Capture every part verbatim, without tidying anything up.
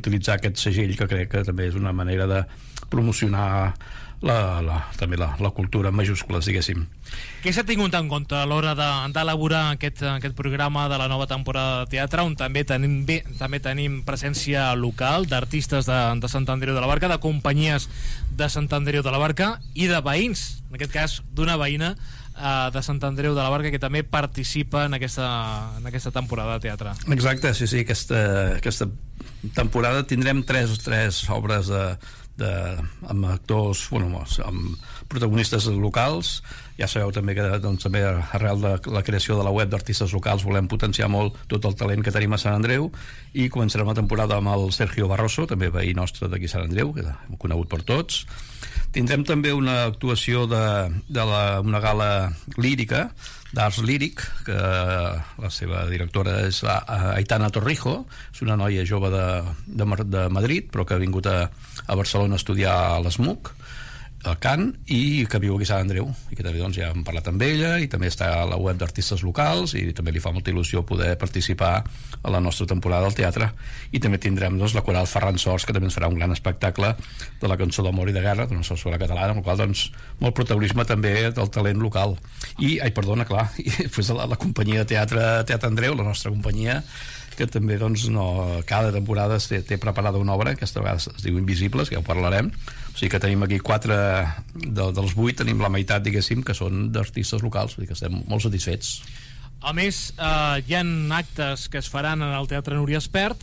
utilitzar aquest segell, que crec que també és una manera de promocionar la, la, també la, la cultura en majúscules, diguéssim. Què s'ha tingut en compte a l'hora d'elaborar de, aquest, aquest programa de la nova temporada de teatre, on també tenim, bé, també tenim presència local d'artistes de, de Sant Andreu de la Barca, de companyies de Sant Andreu de la Barca i de veïns, en aquest cas d'una veïna eh, de Sant Andreu de la Barca que també participa en aquesta, en aquesta temporada de teatre. Exacte, sí, sí, aquesta, aquesta temporada tindrem tres, tres obres de De, amb actors, bueno, amb protagonistes locals. Ja sabeu també que doncs, també arrel de la creació de la web d'artistes locals volem potenciar molt tot el talent que tenim a Sant Andreu, i començarem la temporada amb el Sergio Barroso, també veí nostre d'aquí a Sant Andreu, que hem conegut per tots. Tindrem també una actuació de, de la, una gala lírica d'Ars Líric, que la seva directora és la Aitana Torrijo, és una noia jove de, de, de Madrid, però que ha vingut a, a Barcelona a estudiar a l'ESMUC, el cant, i que viu aquí a Sant Andreu, i que també doncs, ja hem parlat amb ella, i també està a la web d'artistes locals, i també li fa molta il·lusió poder participar a la nostra temporada del teatre. I també tindrem doncs, la coral Ferran Sors, que també ens farà un gran espectacle de la cançó d'amor i de guerra, d'una sarsuela catalana, amb el qual doncs, molt protagonisme també del talent local. I, ai, perdona, clar, i després la, la companyia de teatre Teatre Andreu, la nostra companyia, que també doncs, no, cada temporada té, té preparada una obra, aquesta vegada es diu Invisibles, que ja ho parlarem. O sigui que tenim aquí quatre de, dels vuit, tenim la meitat, diguéssim, que són d'artistes locals, vull dir que estem molt satisfets. A més, eh, hi ha actes que es faran en el Teatre Núria Espert,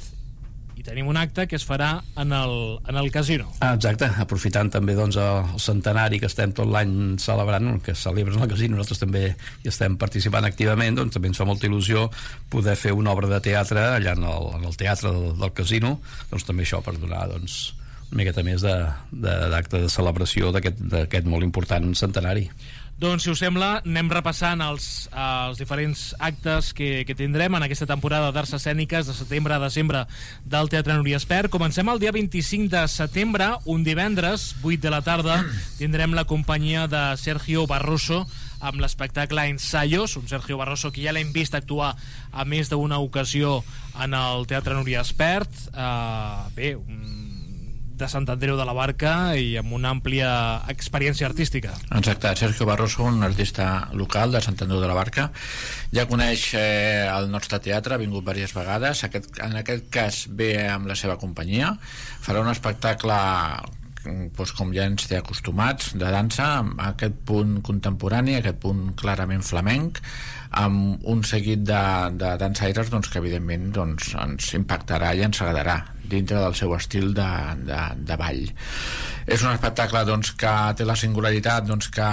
i tenim un acte que es farà en el, en el casino. Ah, exacte, aprofitant també doncs, el centenari que estem tot l'any celebrant, que es celebra en el casino, nosaltres també hi estem participant activament, doncs també ens fa molta il·lusió poder fer una obra de teatre allà en el, en el teatre del, del casino, doncs també això per donar doncs, una miqueta més d'acte de, de, de celebració d'aquest molt important centenari. Doncs, si us sembla, anem repassant els, els diferents actes que, que tindrem en aquesta temporada d'Arts Escèniques de setembre a desembre del Teatre Núria Espert. Comencem el dia vint-i-cinc de setembre, un divendres, vuit de la tarda, tindrem la companyia de Sergio Barroso amb l'espectacle Ensayos, un Sergio Barroso que ja l'hem vist actuar a més d'una ocasió en el Teatre Núria Espert. Uh, bé, un de Sant Andreu de la Barca i amb una àmplia experiència artística. Exacte, Sergio Barroso, un artista local de Sant Andreu de la Barca, ja coneix eh, el nostre teatre, ha vingut diverses vegades. Aquest, en aquest cas ve amb la seva companyia, farà un espectacle doncs, com ja ens té acostumats, de dansa, amb aquest punt contemporani, aquest punt clarament flamenc, amb un seguit de, de dansaires doncs, que evidentment doncs, ens impactarà i ens agradarà dintre del seu estil de, de, de ball. És un espectacle doncs, que té la singularitat doncs, que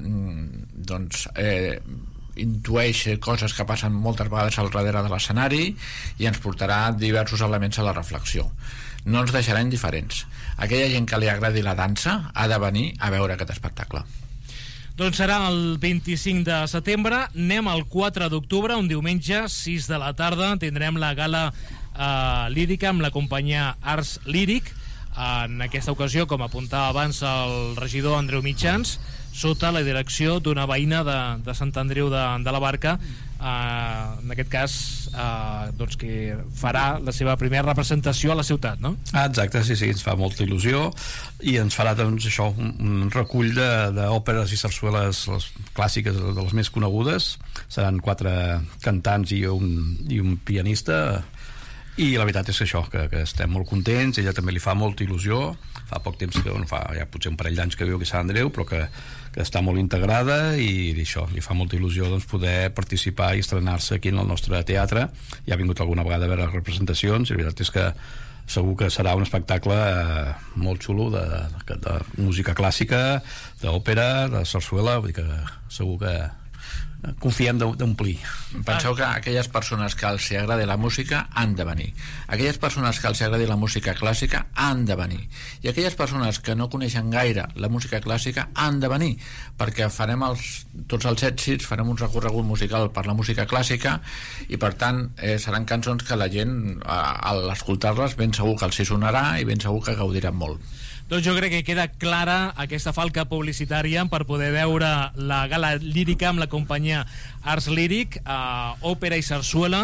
doncs, eh, intueix coses que passen moltes vegades al darrere de l'escenari i ens portarà diversos elements a la reflexió. No ens deixarà indiferents. Aquella gent que li agradi la dansa ha de venir a veure aquest espectacle. Doncs serà el vint-i-cinc de setembre. Anem al quatre d'octubre, un diumenge, sis de la tarda. Tindrem la gala eh, lírica amb la companyia Ars Líric. En aquesta ocasió, com apuntava abans el regidor Andreu Mitjans, sota la direcció d'una veïna de, de Sant Andreu de, de la Barca, eh, en aquest cas eh, doncs que farà la seva primera representació a la ciutat, no? Ah, exacte, sí, sí, ens fa molta il·lusió i ens farà doncs això, un, un recull d'òperes i sarsueles les clàssiques, de les més conegudes. Seran quatre cantants i un, i un pianista, i la veritat és que això, que, que estem molt contents. Ella també li fa molta il·lusió, fa poc temps que no fa, ja potser un parell d'anys que viu aquí a Sant Andreu, però que, que està molt integrada, i això, li fa molta il·lusió doncs, poder participar i estrenar-se aquí en el nostre teatre. Ja ha vingut alguna vegada a veure representacions, i la veritat és que segur que serà un espectacle eh, molt xulo de, de, de música clàssica, d'òpera, de sarsuela, vull dir que segur que confiem d'omplir. Penseu que aquelles persones que els agradi la música han de venir, aquelles persones que els agradi la música clàssica han de venir, i aquelles persones que no coneixen gaire la música clàssica han de venir, perquè farem els, tots els èxits, farem un recorregut musical per la música clàssica, i per tant eh, seran cançons que la gent eh, al escoltar-les ben segur que els hi sonarà i ben segur que gaudiran molt. Doncs jo crec que queda clara aquesta falca publicitària per poder veure la gala lírica amb la companyia Ars Líric, eh, òpera i sarsuela,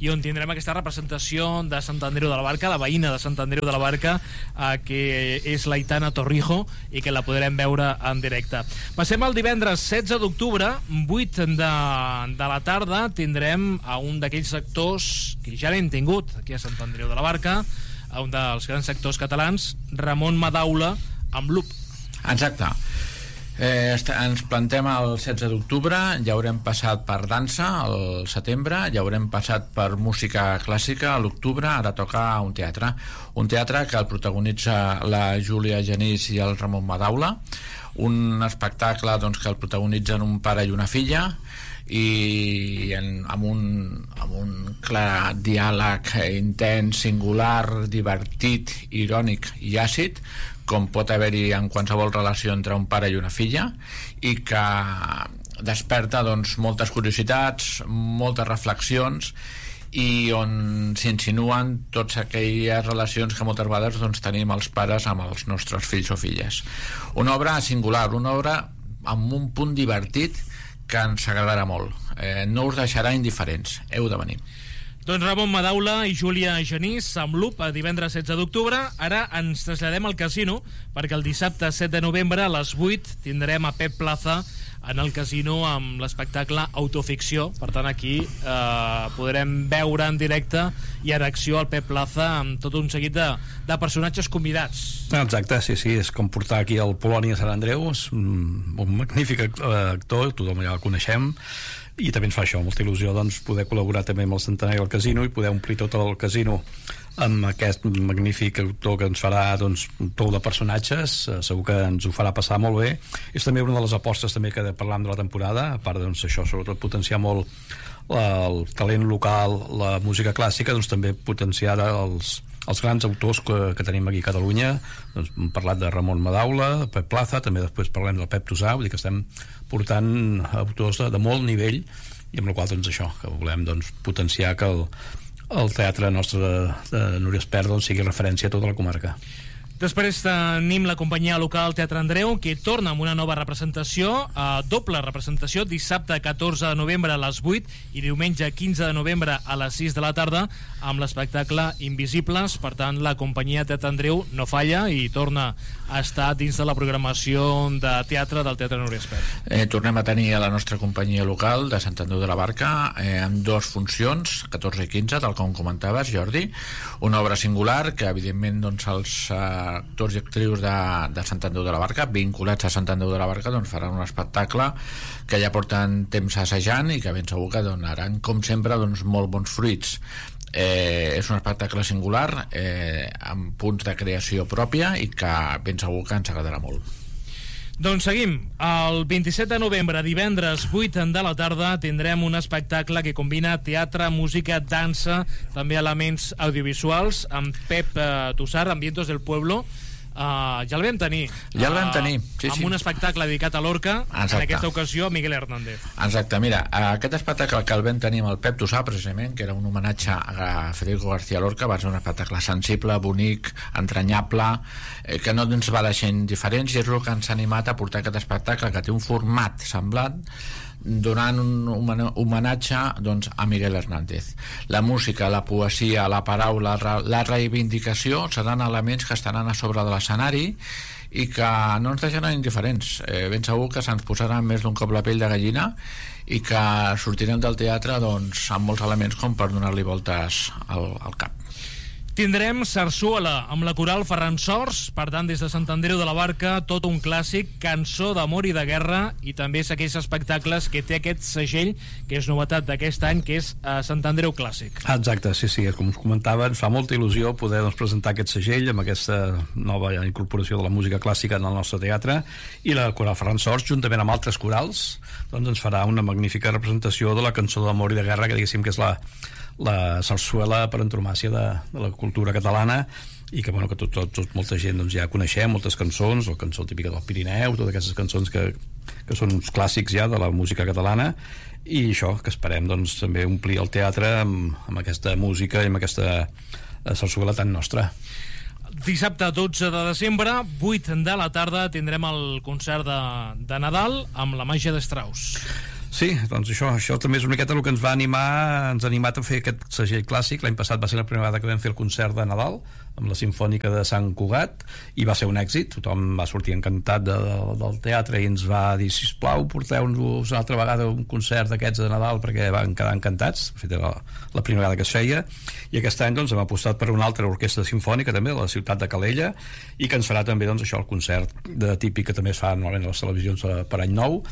i on tindrem aquesta representació de Sant Andreu de la Barca, la veïna de Sant Andreu de la Barca, eh, que és l'Aitana Torrijo, i que la podrem veure en directe. Passem al divendres setze d'octubre, vuit de, de la tarda, tindrem a un d'aquells actors que ja l'hem tingut aquí a Sant Andreu de la Barca, a un dels grans actors catalans, Ramon Madaula, amb Loop. Exacte. Eh, ens plantem el setze d'octubre, ja haurem passat per dansa al setembre, ja haurem passat per música clàssica a l'octubre, ara toca un teatre. Un teatre que el protagonitza la Júlia Genís i el Ramon Madaula, un espectacle doncs, que el protagonitzen un pare i una filla, i en, amb, un, amb un clar diàleg intens, singular, divertit, irònic i àcid, com pot haver-hi en qualsevol relació entre un pare i una filla, i que desperta doncs, moltes curiositats, moltes reflexions, i on s'insinuen totes aquelles relacions que moltes vegades doncs, tenim els pares amb els nostres fills o filles. Una obra singular, una obra amb un punt divertit que ens agradarà molt. Eh, no us deixarà indiferents, heu de venir. Doncs Ramon Madaula i Júlia Genís amb Loop a divendres setze d'octubre. Ara ens traslladem al casino, perquè el dissabte set de novembre a les vuit tindrem a Pep Plaza en el casino amb l'espectacle Autoficció. Per tant, aquí eh, podrem veure en directe i en acció el Pep Plaza amb tot un seguit de, de personatges convidats. Exacte, sí, sí, és com portar aquí el Polònia Sant Andreu, és un, un magnífic actor, tothom ja el coneixem, i també ens fa això, molta il·lusió doncs, poder col·laborar també amb el Centenari del Casino i poder omplir tot el casino amb aquest magnífic autor que ens farà doncs, un tou de personatges. eh, segur que ens ho farà passar molt bé. És també una de les apostes també que parlam de la temporada, a part doncs, això, sobretot potenciar molt la, el talent local, la música clàssica, doncs també potenciar els, els grans autors que, que tenim aquí a Catalunya. Doncs hem parlat de Ramon Madaula, Pep Plaza, també després parlem del Pep Tosà, vull dir que estem portant autors de, de molt nivell, i amb la qual doncs això, que volem doncs, potenciar que el, el teatre nostre de, de Núria Espert doncs, sigui referència a tota la comarca. Després tenim la companyia local Teatre Andreu, que torna amb una nova representació, eh, doble representació, dissabte catorze de novembre a les vuit i diumenge quinze de novembre a les sis de la tarda, amb l'espectacle Invisibles. Per tant, la companyia Teatre Andreu no falla i torna a estar dins de la programació de teatre del Teatre Núria Espert. Eh, tornem a tenir a la nostra companyia local de Sant Andreu de la Barca eh, amb dues funcions, catorze i quinze, tal com comentaves, Jordi. Una obra singular que, evidentment, doncs, els eh, actors i actrius de, de Sant Andreu de la Barca, vinculats a Sant Andreu de la Barca, doncs faran un espectacle que ja porten temps assajant i que ben segur que donaran, com sempre, doncs, molt bons fruits. Eh, és un espectacle singular, eh, amb punts de creació pròpia, i que ben segur que ens agradarà molt. Doncs seguim. El vint-i-set de novembre, divendres vuit de la tarda, tindrem un espectacle que combina teatre, música, dansa, també elements audiovisuals, amb Pep eh, Tossar, Ambientos del Pueblo. Uh, ja el vam tenir. Ja el vam tenir, sí, amb sí. un espectacle dedicat a Lorca, Exacte. En aquesta ocasió a Miguel Hernández. Exacte, mira, aquest espectacle que el vam tenir amb el Pep Tossà, precisament, que era un homenatge a Federico García Lorca, va ser un espectacle sensible, bonic, entranyable, eh, que no ens va deixar indiferents, i és el que ens ha animat a portar aquest espectacle, que té un format semblant, donant un homenatge doncs, a Miguel Hernández. La música, la poesia, la paraula, la reivindicació seran elements que estaran a sobre de l'escenari i que no ens deixaran indiferents. Eh, ben segur que se'ns posaran més d'un cop la pell de gallina i que sortirem del teatre doncs, amb molts elements com per donar-li voltes al, al cap. Tindrem Sarsuela amb la coral Ferran Sors, per tant, des de Sant Andreu de la Barca, tot un clàssic, cançó d'amor i de guerra, i també és aquells espectacles que té aquest segell, que és novetat d'aquest any, que és uh, Sant Andreu Clàssic. Exacte, sí, sí, com us comentava, ens fa molta il·lusió poder doncs, presentar aquest segell amb aquesta nova incorporació de la música clàssica en el nostre teatre, i la coral Ferran Sors, juntament amb altres corals, doncs ens farà una magnífica representació de la cançó d'amor i de guerra, que diguéssim que és la la sarsuela per antonomàsia de, de la cultura catalana, i que, bueno, que tot, tot, tot molta gent doncs, ja coneixem, moltes cançons, la cançó típica del Pirineu, totes aquestes cançons que, que són uns clàssics ja de la música catalana, i això, que esperem doncs, també omplir el teatre amb, amb aquesta música i amb aquesta sarsuela tan nostra. Dissabte dotze de desembre, vuit de la tarda, tindrem el concert de, de Nadal amb la màgia de Strauss. Sí, doncs això, això també és una miqueta el que ens va animar, ens ha animat a fer aquest segell clàssic. L'any passat va ser la primera vegada que vam fer el concert de Nadal amb la Simfònica de Sant Cugat i va ser un èxit, tothom va sortir encantat de, de, del teatre i ens va dir, sisplau, porteu-nos una altra vegada un concert d'aquests de Nadal, perquè van quedar encantats. De fet, era la, la primera vegada que es feia, i aquest any doncs, hem apostat per una altra orquestra simfònica també, de la ciutat de Calella, i que ens farà també doncs, això, el concert de típic que també es fa normalment a les televisions per Any Nou,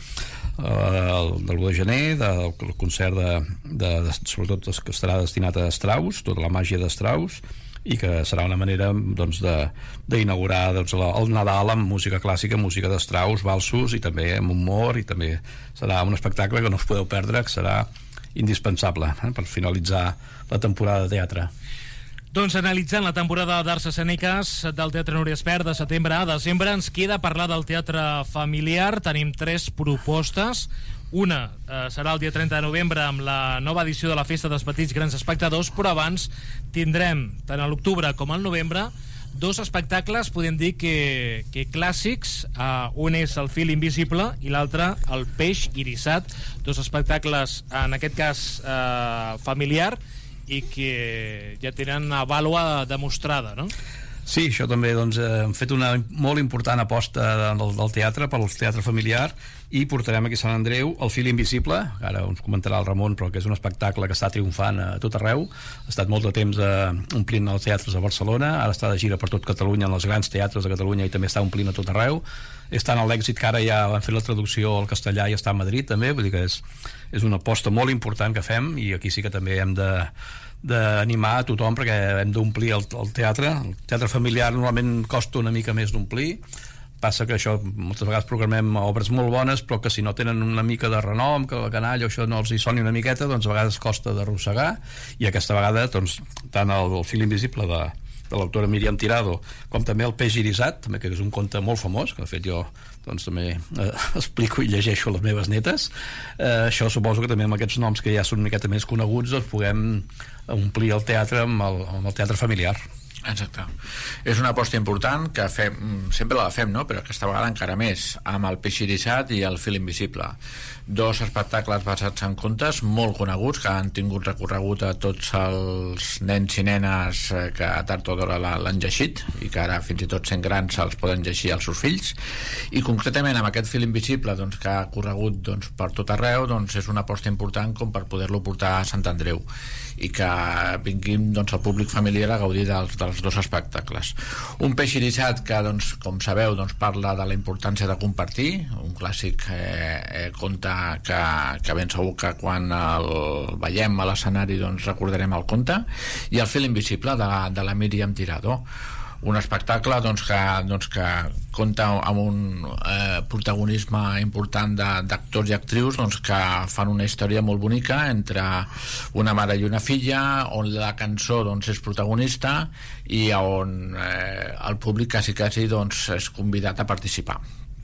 el de l'u de gener, del de, concert de, de, de, sobretot que estarà destinat a Strauss, tota la màgia de Strauss, i que serà una manera doncs, d'inaugurar doncs, el Nadal amb música clàssica, música de Strauss, valsos, i també amb humor, i també serà un espectacle que no us podeu perdre, que serà indispensable eh, per finalitzar la temporada de teatre. Doncs analitzant la temporada d'Arts Escèniques del Teatre Núria Espert de setembre a desembre, ens queda parlar del teatre familiar. Tenim tres propostes. Una eh, serà el dia trenta de novembre amb la nova edició de la Festa dels Petits Grans Espectadors, però abans tindrem, tant a l'octubre com al novembre, dos espectacles, podem dir que, que clàssics. Uh, un és El fil invisible i l'altre El peix irissat. Dos espectacles, en aquest cas uh, familiar, i que ja tenen una vàlua demostrada, no? Sí, això també, doncs, eh, hem fet una molt important aposta del, del teatre pel teatre familiar, i portarem aquí a Sant Andreu El fil invisible, ara ens comentarà el Ramon, però que és un espectacle que està triomfant a tot arreu. Ha estat molt de temps eh, omplint els teatres de Barcelona, ara està de gira per tot Catalunya, en els grans teatres de Catalunya, i també està omplint a tot arreu. És tant l'èxit que ara ja han fet la traducció al castellà i està a Madrid també, vull dir que és, és una aposta molt important que fem, i aquí sí que també hem de d'animar a tothom, perquè hem d'omplir el, el teatre. El teatre familiar normalment costa una mica més d'omplir, passa que això, moltes vegades programem obres molt bones, però que si no tenen una mica de renom, que la canalla o això no els hi soni una miqueta, doncs a vegades costa d'arrossegar, i aquesta vegada doncs, tant el, el fil invisible de, de l'autora Míriam Tirado, com també El peix irissat, també, que és un conte molt famós, que de fet jo doncs també eh, explico i llegeixo a les meves netes. Eh, això suposo que també amb aquests noms que ja són una miqueta més coneguts doncs puguem omplir el teatre amb el, amb el teatre familiar. Exacte. És una aposta important que fem, sempre la fem, no? Però aquesta vegada encara més, amb El peix irissat i El fil invisible. Dos espectacles basats en contes molt coneguts, que han tingut recorregut a tots els nens i nenes que tard o d'hora l'han llegit, i que ara fins i tot sent grans els poden llegir als seus fills. I concretament amb aquest fil invisible, doncs, que ha corregut doncs, per tot arreu, doncs, és una aposta important com per poder-lo portar a Sant Andreu, i que vinguin doncs, el públic familiar a gaudir dels, dels dos espectacles. Un peix irissat que, doncs, com sabeu, doncs, parla de la importància de compartir, un clàssic eh, eh, conte que, que ben segur que quan el veiem a l'escenari doncs, recordarem el conte, i El fil invisible de, de la Míriam Tirado, un espectacle doncs, que, doncs, que compta amb un eh, protagonisme important d'actors i actrius doncs, que fan una història molt bonica entre una mare i una filla, on la cançó doncs, és protagonista, i on eh, el públic quasi, quasi doncs, és convidat a participar.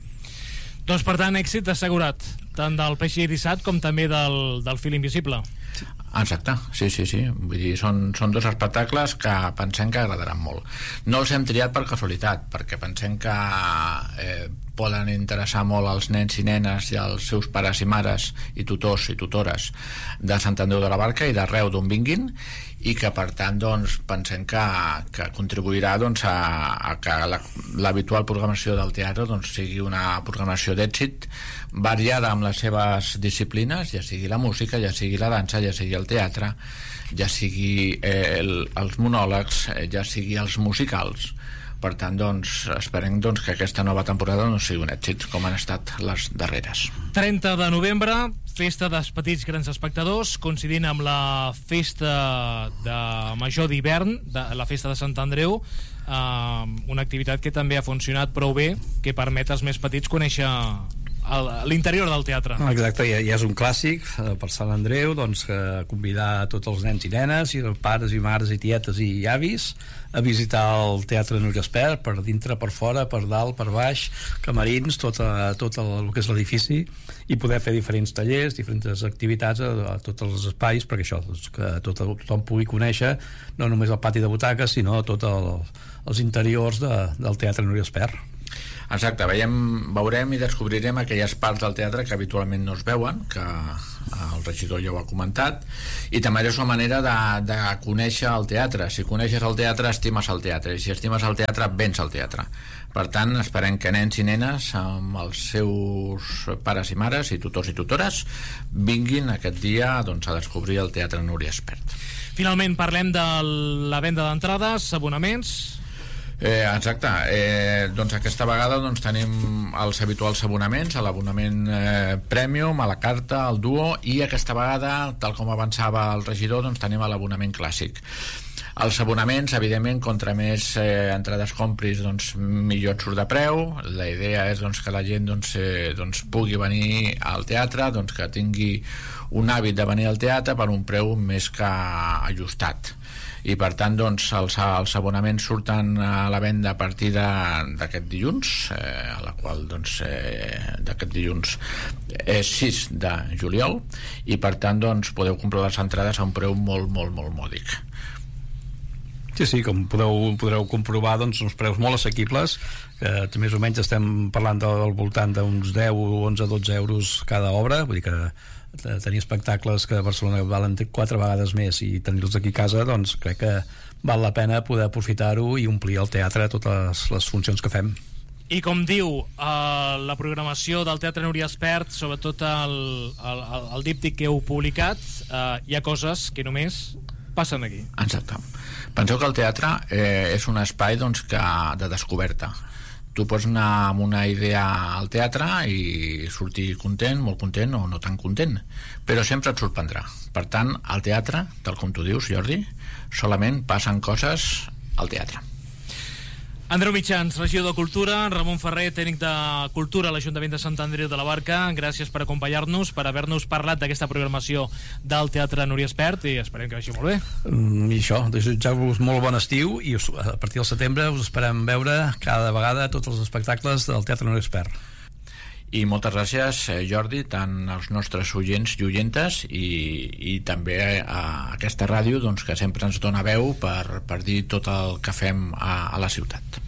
Doncs per tant, èxit assegurat, tant del peix irissat com també del, del fil invisible. Exacte, sí, sí, sí. Vull dir, són, són dos espectacles que pensem que agradaran molt. No els hem triat per casualitat, perquè pensem que eh, poden interessar molt als nens i nenes i als seus pares i mares i tutors i tutores de Sant Andreu de la Barca i d'arreu d'on vinguin, i que per tant doncs, pensem que, que contribuirà doncs, a, a que l'habitual la, programació del teatre doncs, sigui una programació d'èxit, variada amb les seves disciplines, ja sigui la música, ja sigui la dansa, ja sigui el teatre, ja sigui eh, el, els monòlegs, eh, ja sigui els musicals. Per tant, doncs, esperem doncs, que aquesta nova temporada no sigui un èxit com han estat les darreres. trenta de novembre, Festa dels Petits Grans Espectadors, coincidint amb la Festa de Major d'hivern, de la Festa de Sant Andreu, eh, una activitat que també ha funcionat prou bé, que permet als més petits conèixer l'interior del teatre. Exacte, ja, ja és un clàssic eh, per Sant Andreu, doncs, que convidar tots els nens i nenes, i els pares i mares i tietes i avis a visitar el Teatre Núria Espert, per dintre, per fora, per dalt, per baix, camerins, tot, a, tot el, el que és l'edifici, i poder fer diferents tallers, diferents activitats a, a tots els espais, perquè això, doncs, que tot, tothom pugui conèixer no només el pati de butaques, sinó tots el, els interiors de, del Teatre Núria Espert. Exacte, veiem, veurem i descobrirem aquelles parts del teatre que habitualment no es veuen, que el regidor ja ho ha comentat, i també és una manera de, de conèixer el teatre. Si coneixes el teatre, estimes el teatre, i si estimes el teatre, vens al teatre. Per tant, esperem que nens i nenes amb els seus pares i mares i tutors i tutores vinguin aquest dia, doncs, a descobrir el Teatre Núria Espert. Finalment parlem de la venda d'entrades, abonaments. Eh, exacte, eh, doncs aquesta vegada doncs, tenim els habituals abonaments, l'abonament eh, Premium, a la carta, al duo, i aquesta vegada, tal com avançava el regidor, doncs tenim l'abonament clàssic. Els abonaments, evidentment, contra més eh, entrades compris, doncs millor et surt de preu. La idea és doncs, que la gent doncs, eh, doncs, pugui venir al teatre, doncs, que tingui un hàbit de venir al teatre per un preu més que ajustat. I per tant doncs, els, els abonaments surten a la venda a partir d'aquest dilluns, eh, a la qual doncs, eh, d'aquest dilluns és sis de juliol, i per tant doncs, podeu comprar les entrades a un preu molt, molt, molt mòdic. Sí, sí, com podeu, podreu comprovar, doncs, uns preus molt assequibles, que més o menys estem parlant del voltant d'uns deu, onze, dotze euros cada obra, vull dir que tenir espectacles que a Barcelona valen quatre vegades més i tenir-los aquí a casa, doncs crec que val la pena poder aprofitar-ho i omplir el teatre a totes les funcions que fem. I com diu eh, la programació del Teatre Núria Espert, sobretot el, el, el díptic que heu publicat, eh, hi ha coses que només passen aquí. Exacte. Penseu que el teatre eh, és un espai doncs, que, de descoberta. Tu pots anar amb una idea al teatre i sortir content, molt content o no tan content, però sempre et sorprendrà. Per tant, al teatre, tal com tu dius, Jordi, solament passen coses al teatre. Andreu Mitjans, regidor de Cultura, Ramon Ferrer, tècnic de Cultura a l'Ajuntament de Sant Andreu de la Barca, gràcies per acompanyar-nos, per haver-nos parlat d'aquesta programació del Teatre Núria Espert, i esperem que vagi molt bé. Mm, I això, desitjar-vos molt bon estiu, i us, a partir del setembre us esperem veure cada vegada tots els espectacles del Teatre Núria Espert. I moltes gràcies, Jordi, tant als nostres oients i oientes i, i també a aquesta ràdio doncs, que sempre ens dona veu per, per dir tot el que fem a, a la ciutat.